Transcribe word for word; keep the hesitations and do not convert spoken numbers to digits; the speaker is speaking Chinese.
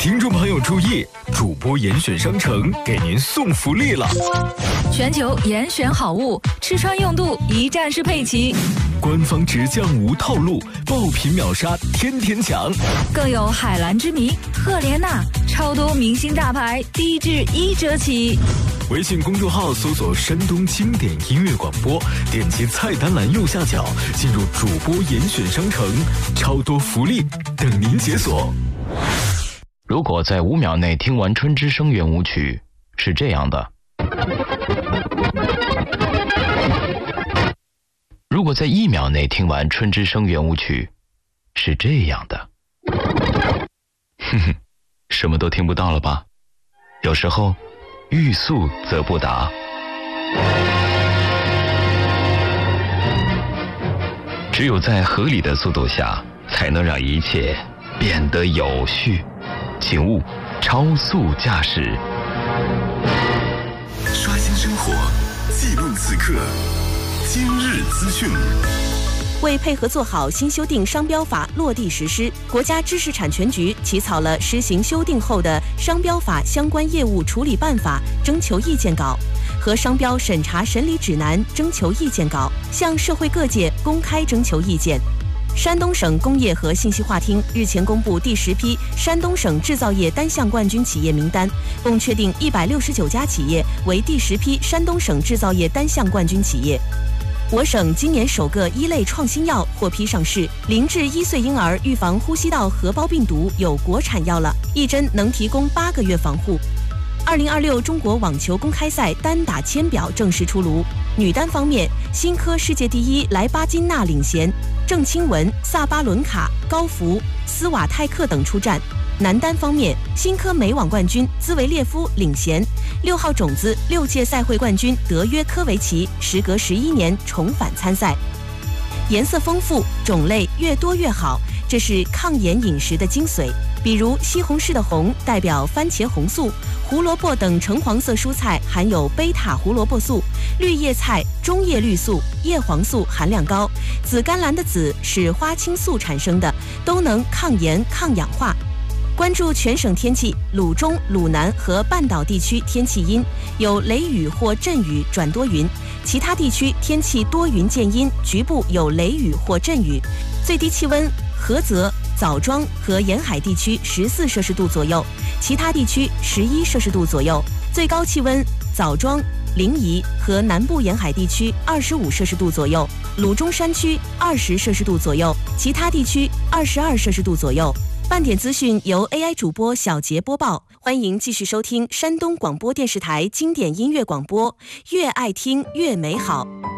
听众朋友注意，主播严选商城给您送福利了！ 全球严选好物，吃穿用度一站式配齐。 官方直降无套路，爆品秒杀天天抢。 更有海蓝之谜、赫莲娜，超多明星大牌，低至一折起。 微信公众号搜索山东经典音乐广播，点击菜单栏右下角进入主播严选商城，超多福利等您解锁。 如果在五秒内听完春之声圆舞曲，是这样的；如果在一秒内听完春之声圆舞曲，是这样的。哼哼，什么都听不到了吧？有时候欲速则不达。只有在合理的速度下，才能让一切变得有序。请勿超速驾驶。 刷新生活，记录此刻，今日资讯。 为配合做好新修订商标法落地实施，国家知识产权局起草了施行修订后的商标法相关业务处理办法征求意见稿和商标审查审理指南征求意见稿，向社会各界公开征求意见。山东省工业和信息化厅日前公布第十批山东省制造业单项冠军企业名单，共确定一百六十九家企业为第十批山东省制造业单项冠军企业。我省今年首个一类创新药获批上市，零至一岁婴儿预防呼吸道合胞病毒有国产药了，一针能提供八个月防护。二零二六中国网球公开赛单打签表正式出炉，女单方面，新科世界第一莱巴金娜领衔，郑钦文、萨巴伦卡、高福、斯瓦泰克等出战。男单方面，新科美网冠军兹维列夫领衔，六号种子六届赛会冠军德约科维奇时隔十一年重返参赛。颜色丰富，种类越多越好，这是抗炎饮食的精髓。比如西红柿的红代表番茄红素，胡萝卜等橙黄色蔬菜含有贝塔胡萝卜素，绿叶菜中叶绿素、叶黄素含量高，紫甘蓝的紫是花青素产生的，都能抗炎抗氧化。关注全省天气，鲁中、鲁南和半岛地区天气阴，有雷雨或阵雨转多云，其他地区天气多云见阴，局部有雷雨或阵雨。最低气温，菏泽、枣庄和沿海地区十四摄氏度左右，其他地区十一摄氏度左右。最高气温，枣庄、临沂和南部沿海地区二十五摄氏度左右，鲁中山区二十摄氏度左右，其他地区二十二摄氏度左右。半点资讯由 A I 主播小杰播报，欢迎继续收听山东广播电视台经典音乐广播，越爱听越美好。